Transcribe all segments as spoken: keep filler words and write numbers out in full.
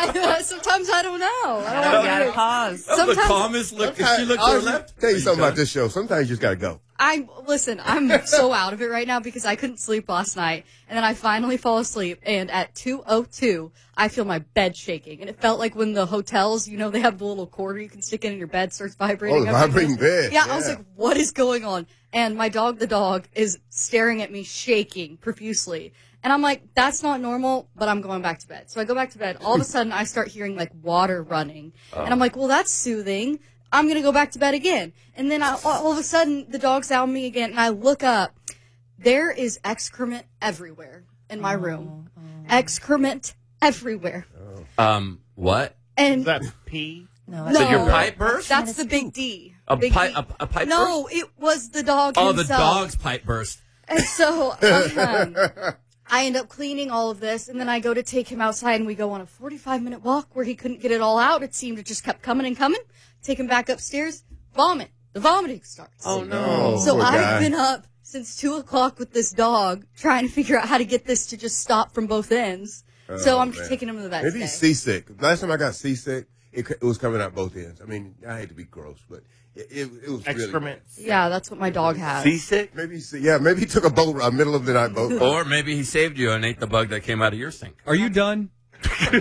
I, sometimes I don't know. I don't You gotta pause. That was the calmest look. Did she look to her left? Tell you something about this show. Sometimes you just gotta go. I'm listen. I'm so out of it right now because I couldn't sleep last night, and then I finally fall asleep. And at two oh two, I feel my bed shaking, and it felt like when the hotels, you know, they have the little quarter you can stick in, and your bed starts vibrating. Oh, vibrating bed. Yeah, yeah, I was like, "What is going on?" And my dog, the dog, is staring at me, shaking profusely. And I'm like, that's not normal, but I'm going back to bed. So I go back to bed. All of a sudden, I start hearing, like, water running. Oh. And I'm like, well, that's soothing. I'm going to go back to bed again. And then I, all of a sudden, the dog's out me again, and I look up. There is excrement everywhere in my room. Oh, oh. Excrement everywhere. Oh. Um, what? And is that pee? No, no. So your pipe burst? That's the big D. A, big pi- D. a, a pipe no, burst? No, it was the dog Oh, himself. the dog's pipe burst. And so um, I end up cleaning all of this, and then I go to take him outside, and we go on a forty-five minute walk where he couldn't get it all out. It seemed it just kept coming and coming. Take him back upstairs, vomit. The vomiting starts. Oh, no. So Poor I've guy. been up since two o'clock with this dog trying to figure out how to get this to just stop from both ends. Oh, so I'm man. taking him to the vet Maybe today. he's seasick. Last time I got seasick, it, it was coming out both ends. I mean, I hate to be gross, but it, it, it was excrement. Really yeah, that's what my dog has. Seasick? Maybe, he, yeah, maybe he took a boat, a middle of the night boat ride. Or maybe he saved you and ate the bug that came out of your sink. Are you done? In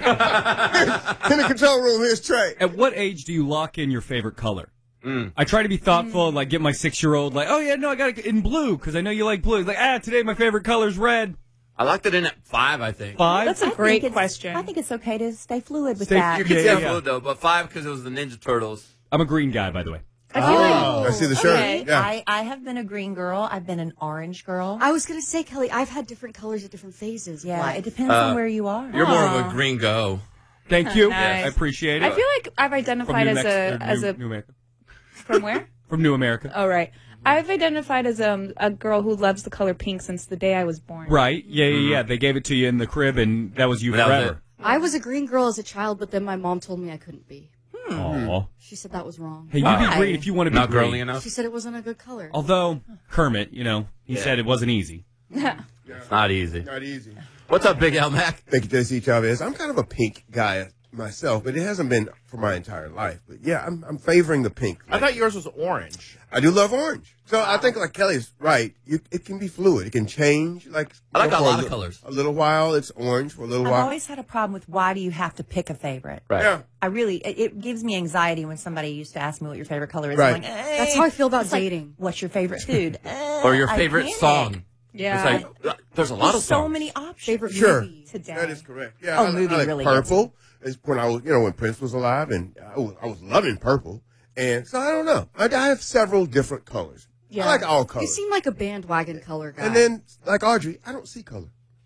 the control room, here's Trey. At what age do you lock in your favorite color? Mm. I try to be thoughtful and, like, get my six-year-old, like, oh, yeah, no, I got it in blue, because I know you like blue. He's like, ah, today my favorite color's red. I locked it in at five, I think. Five? That's a I great think question. I think it's okay to stay fluid with Stay- that. You can Yeah, say yeah, yeah, yeah. though, but five because it was the Ninja Turtles. I'm a green guy, by the way. I feel Oh, like I see the shirt. Okay. Yeah. I, I have been a green girl. I've been an orange girl. I was going to say, Kelly, I've had different colors at different phases. of yeah, life. it depends Uh, on where you are. You're more of Aw. a green go. Thank you. Nice. I appreciate it. I feel like I've From identified New as Mex- a or as New, a New America. from where? From New America. Oh right. I've identified as um, a girl who loves the color pink since the day I was born. Right. Yeah, yeah, yeah. They gave it to you in the crib, and that was you That was forever. I was a green girl as a child, but then my mom told me I couldn't be. Aw. She said that was wrong. Hey, you Why? be green if you want to be Not green. girly enough? She said it wasn't a good color. Although, Kermit, you know, he Yeah. said it wasn't easy. It's not easy. Not easy. What's up, Big L Mac? Thank you, J C Chavez. I'm kind of a pink guy myself, but it hasn't been for my entire life. But yeah, I'm, I'm favoring the pink. I thought yours was orange. I do love orange. So I think, like Kelly's right, you, it can be fluid. It can change. Like I like you know, a for lot of li- colors. A little while, it's orange. For a little I've while. always had a problem with why do you have to pick a favorite? Right. Yeah. I really, it, it gives me anxiety when somebody used to ask me what your favorite color is. Right. I'm like, eh. That's how I feel about It's like, dating. what's your favorite food? Eh, Or your I favorite panic. song. Yeah. It's like, uh, there's a lot There's of so songs. many options. Favorite Sure. movie. today. That is correct. Yeah. Oh, I, I movie like really gets purple. Is when I was, you know, when Prince was alive, and I was, I was loving purple. And so I don't know. I, I have several different colors. Yeah. I like all You colors. seem like a bandwagon color guy. And then, like Audrey, I don't see color.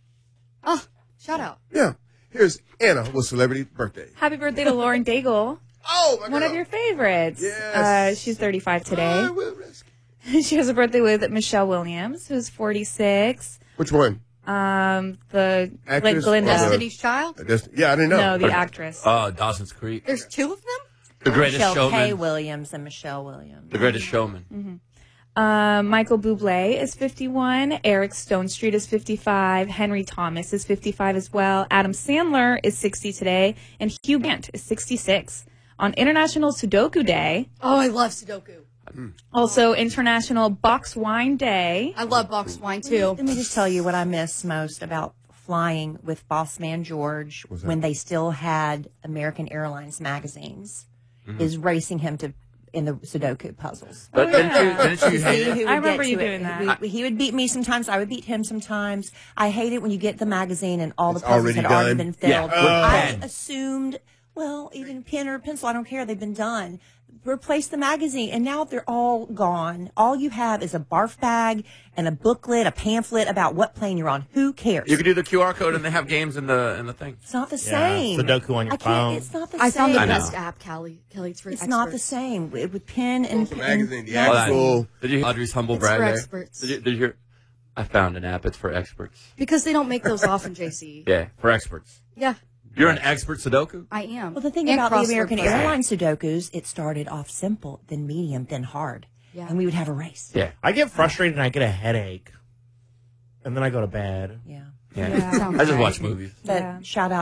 oh, shout out. Yeah. Here's Anna with celebrity birthday. Happy birthday to Lauren Daigle, Oh, my one girl. of your favorites. Yes. Uh, she's thirty-five today. I will risk. She has a birthday with Michelle Williams, who's forty-six. Which one? Um, the Actress Gl- Glinda. or the- Destiny's Child? I just, yeah, I didn't know. No, the Or- actress. Oh, Dawson's Creek. There's two of them? The Greatest Michelle K. Showman. Williams and Michelle Williams. The Greatest Showman. Uh, Michael Bublé is fifty-one. Eric Stonestreet is fifty-five. Henry Thomas is fifty-five as well. Adam Sandler is sixty today. And Hugh Grant is sixty-six. On International Sudoku Day, Oh, I love Sudoku. also International Box Wine Day. I love boxed wine, too. Let me just tell you what I miss most about flying with Boss Man George when they still had American Airlines magazines is racing him to in the Sudoku puzzles. But didn't you, didn't you See hate who it? would I remember get you to it. doing that. We- he would beat me sometimes. I would beat him sometimes. I hate it when you get the magazine and all It's the puzzles already had already done? been filled. Yeah, with I pen. assumed, well, even pen or pencil, I don't care. They've been done. Replace the magazine, and now they're all gone. All you have is a barf bag and a booklet, a pamphlet about what plane you're on. Who cares? You can do the Q R code and they have games in the in the thing. It's not the Yeah, same. Sudoku on your I can't, phone. It's not the I same. found the I know. best app, Kelly. Kelly, it's for It's experts. not the same with, with pen and, The and magazine, the Hold on. actual. Did you hear Audrey's humble It's brag for there? experts. Did you, did you hear? I found an app. It's for experts. Because they don't make those often, J C. Yeah, for experts. Yeah, You're an expert Sudoku? I am. Well, the thing And about the crossword American puzzle. Airlines Sudokus, it started off simple, then medium, then hard. Yeah. And we would have a race. Yeah. I get frustrated and I get a headache, and then I go to bed. Yeah. Yeah. Yeah. I just watch movies. But Yeah. shout out